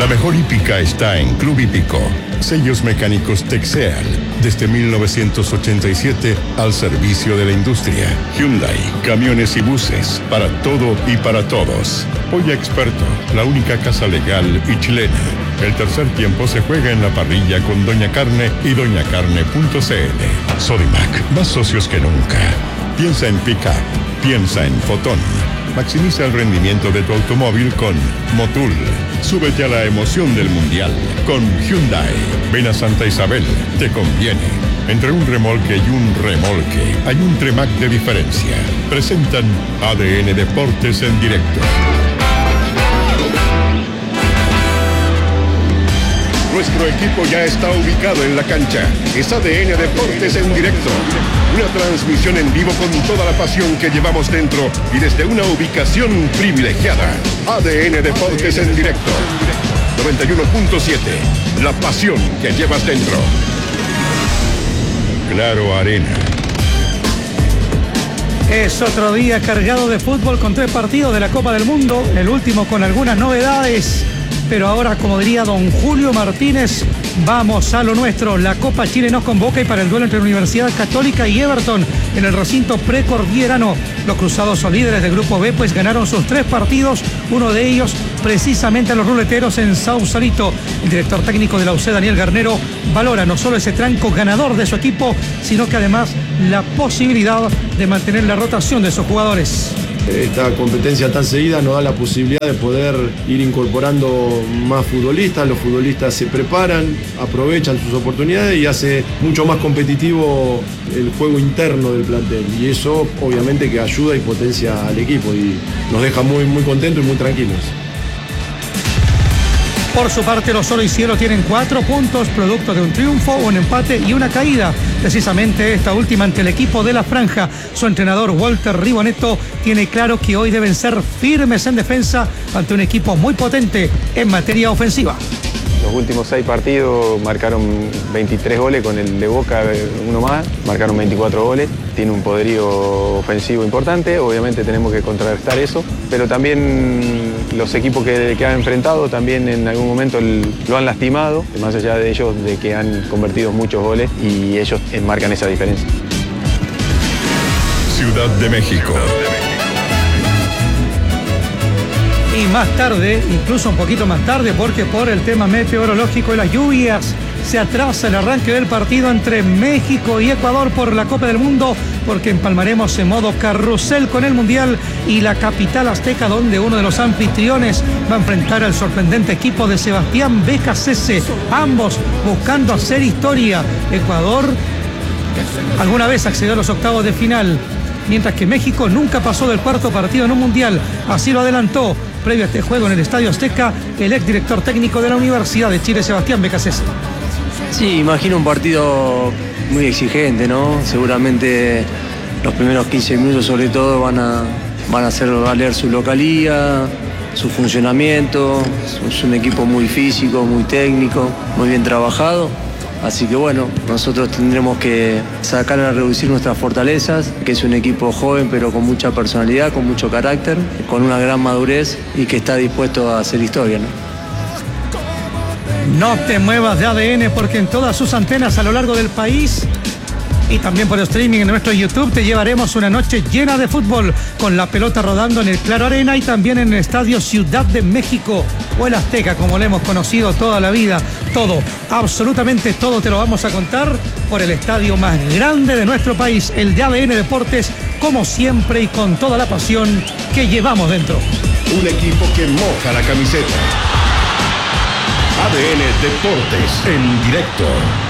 La mejor hípica está en Club Hípico. Sellos mecánicos Texeal, desde 1987 al servicio de la industria. Hyundai, camiones y buses, para todo y para todos. Polla Experto, la única casa legal y chilena. El tercer tiempo se juega en la parrilla con Doña Carne y doñacarne.cl. Sodimac, más socios que nunca. Piensa en pick-up, piensa en Fotón. Maximiza el rendimiento de tu automóvil con Motul. Súbete a la emoción del mundial con Hyundai. Ven a Santa Isabel, te conviene. Entre un remolque y un remolque hay un Tremac de diferencia. Presentan ADN Deportes en directo. Nuestro equipo ya está ubicado en la cancha. Es ADN Deportes en directo. Una transmisión en vivo con toda la pasión que llevamos dentro y desde una ubicación privilegiada. ADN Deportes en directo. 91.7. La pasión que llevas dentro. Claro Arena. Es otro día cargado de fútbol con 3 partidos de la Copa del Mundo. El último con algunas novedades. Pero ahora, como diría don Julio Martínez, vamos a lo nuestro. La Copa Chile nos convoca y para el duelo entre la Universidad Católica y Everton en el recinto precordillerano. Los cruzados son líderes del Grupo B, pues ganaron sus 3 partidos, uno de ellos precisamente a los ruleteros en Sausalito. El director técnico de la UC, Daniel Garnero, valora no solo ese tranco ganador de su equipo, sino que además la posibilidad de mantener la rotación de sus jugadores. Esta competencia tan seguida nos da la posibilidad de poder ir incorporando más futbolistas. Los futbolistas se preparan, aprovechan sus oportunidades y hace mucho más competitivo el juego interno del plantel. Y eso obviamente que ayuda y potencia al equipo y nos deja muy, muy contentos y muy tranquilos. Por su parte, los Oro y Cielo tienen 4 puntos, producto de un triunfo, un empate y una caída. Precisamente esta última ante el equipo de la Franja. Su entrenador, Walter Ribonetto, tiene claro que hoy deben ser firmes en defensa ante un equipo muy potente en materia ofensiva. Los últimos 6 partidos marcaron 23 goles, con el de Boca uno más, marcaron 24 goles. Tiene un poderío ofensivo importante, obviamente tenemos que contrarrestar eso, pero también los equipos que han enfrentado también en algún momento lo han lastimado, más allá de ellos de que han convertido muchos goles y ellos marcan esa diferencia. Ciudad de México. Y más tarde, incluso un poquito más tarde, porque por el tema meteorológico y las lluvias, se atrasa el arranque del partido entre México y Ecuador por la Copa del Mundo, porque empalmaremos en modo carrusel con el Mundial y la capital azteca, donde uno de los anfitriones va a enfrentar al sorprendente equipo de Sebastián Becasese, ambos buscando hacer historia. Ecuador alguna vez accedió a los octavos de final, mientras que México nunca pasó del cuarto partido en un Mundial. Así lo adelantó previo a este juego en el Estadio Azteca el exdirector técnico de la Universidad de Chile, Sebastián Becasese. Sí, imagino un partido muy exigente, ¿no? Seguramente los primeros 15 minutos sobre todo van a hacer valer su localía, su funcionamiento. Es un equipo muy físico, muy técnico, muy bien trabajado. Así que bueno, nosotros tendremos que sacar a reducir nuestras fortalezas, que es un equipo joven pero con mucha personalidad, con mucho carácter, con una gran madurez y que está dispuesto a hacer historia, ¿no? No te muevas de ADN, porque en todas sus antenas a lo largo del país y también por streaming en nuestro YouTube te llevaremos una noche llena de fútbol, con la pelota rodando en el Claro Arena y también en el Estadio Ciudad de México o el Azteca, como lo hemos conocido toda la vida. Todo, absolutamente todo te lo vamos a contar por el estadio más grande de nuestro país, el de ADN Deportes, como siempre y con toda la pasión que llevamos dentro. Un equipo que moja la camiseta. ADN Deportes en directo.